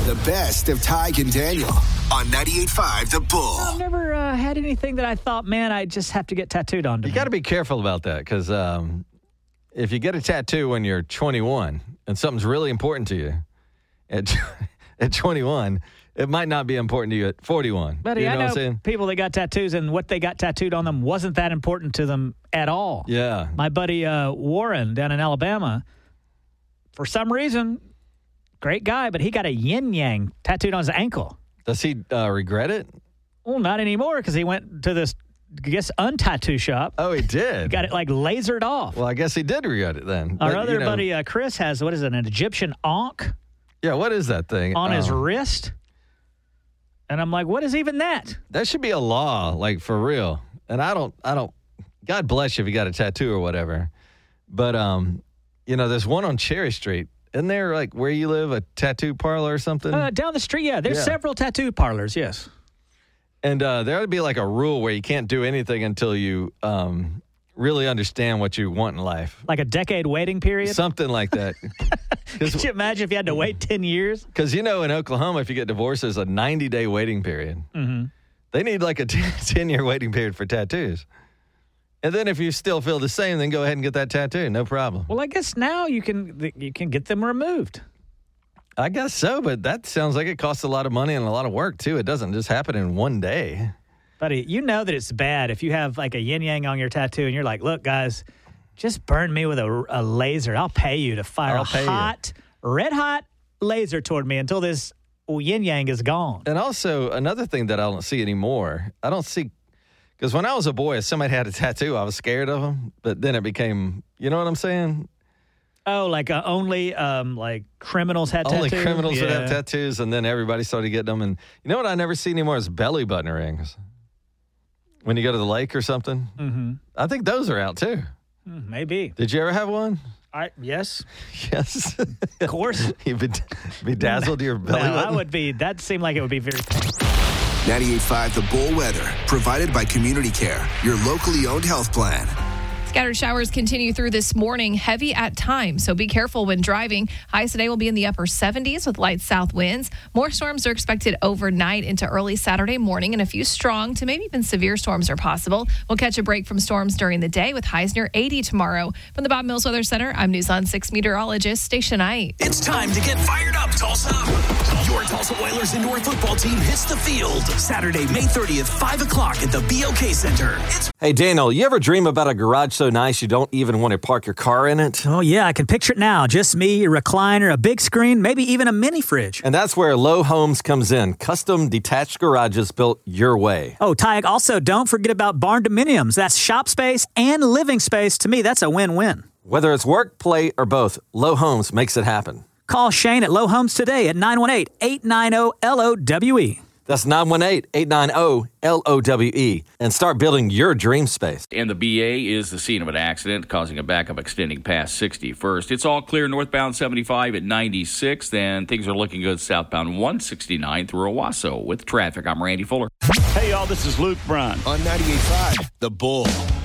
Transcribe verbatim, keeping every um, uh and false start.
The best of Tig and Daniel on ninety-eight point five The Bull. I've never uh, had anything that I thought, man, I just have to get tattooed on. You got to be careful about that because um, if you get a tattoo when you're twenty-one and something's really important to you at, at twenty-one, it might not be important to you at forty-one. Buddy, you know I know what I'm saying? people that got tattoos and what they got tattooed on them wasn't that important to them at all. Yeah. My buddy uh, Warren down in Alabama, for some reason, great guy, but he got a yin-yang tattooed on his ankle. Does he uh, regret it? Well, not anymore because he went to this, I guess, untattoo shop. Oh, he did? Got it, like, lasered off. Well, I guess he did regret it then. Our But, other you know, buddy uh, Chris has, what is it, an Egyptian ankh Yeah, what is that thing? on his Um, wrist? And I'm like, what is even that? That should be a law, like, for real. And I don't, I don't, God bless you if you got a tattoo or whatever. But, um, you know, there's one on Cherry Street. Isn't there, like, where you live, a tattoo parlor or something? Uh, down the street, yeah. There's Yeah. several tattoo parlors, yes. And uh, there would be, like, a rule where you can't do anything until you um, really understand what you want in life. Like a decade waiting period? Something like that. Could you imagine if you had to wait ten years? Because, you know, in Oklahoma, if you get divorced, there's a ninety-day waiting period. Mm-hmm. They need, like, a ten-year waiting period for tattoos. And then if you still feel the same, then go ahead and get that tattoo. No problem. Well, I guess now you can you can get them removed. I guess so, but that sounds like it costs a lot of money and a lot of work, too. It doesn't just happen in one day. Buddy, you know that it's bad if you have like a yin-yang on your tattoo and you're like, look, guys, just burn me with a, a laser. I'll pay you to fire I'll a pay you. hot, red-hot laser toward me until this yin-yang is gone. And also, another thing that I don't see anymore, I don't see, because when I was a boy, if somebody had a tattoo, I was scared of them, but then it became, you know what I'm saying? Oh, like uh, only um, like criminals had Only tattoos? criminals would Yeah. have tattoos, and then everybody started getting them. And you know what I never see anymore is belly button rings. When you go to the lake or something. Mm-hmm. I think those are out, too. Mm, maybe. Did you ever have one? I Yes, Yes. of course. You bed- bedazzled your belly Well, button? I would be, that seemed like it would be very ninety-eight point five The Bull weather, provided by Community Care, your locally owned health plan. Scattered showers continue through this morning, heavy at times, so be careful when driving. Highs today will be in the upper seventies with light south winds. More storms are expected overnight into early Saturday morning, and a few strong to maybe even severe storms are possible. We'll catch a break from storms during the day with highs near eighty tomorrow. From the Bob Mills Weather Center, I'm News on six meteorologist Stacia Knight. It's time to get fired up, Tulsa. Your Tulsa Oilers indoor football team hits the field Saturday, May thirtieth, five o'clock at the B O K Center. It's Hey, Daniel, you ever dream about a garage so nice you don't even want to park your car in it? Oh, yeah, I can picture it now. Just me, a recliner, a big screen, maybe even a mini fridge. And that's where Low Homes comes in. Custom detached garages built your way. Oh, Tyke, also don't forget about barn dominiums. That's shop space and living space. To me, that's a win-win. Whether it's work, play, or both, Low Homes makes it happen. Call Shane at Low Homes today at nine one eight, eight nine zero, L O W E. That's nine one eight, eight nine zero, L O W E. And start building your dream space. And the B A is the scene of an accident, causing a backup extending past sixty-first. It's all clear northbound seventy-five at ninety-sixth, and things are looking good southbound one sixty-nine through Owasso. With traffic, I'm Randy Fuller. Hey, y'all, this is Luke Bryan. On ninety-eight point five The Bull.